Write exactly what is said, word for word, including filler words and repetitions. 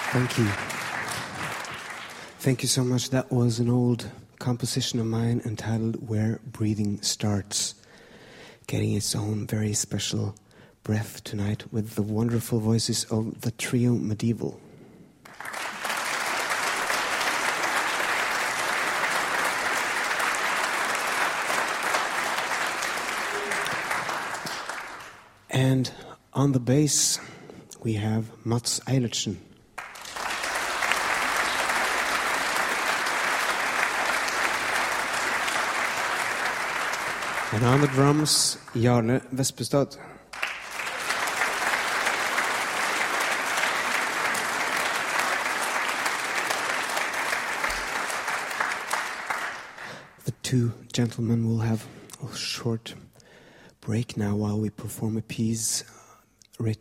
Thank you. Thank you so much. That was an old composition of mine entitled Where Breathing Starts, getting its own very special breath tonight with the wonderful voices of the trio Medieval. And on the bass, we have Mats Eilertsen. And on the drums, Jarle Vespestad. The two gentlemen will have a short break now while we perform a piece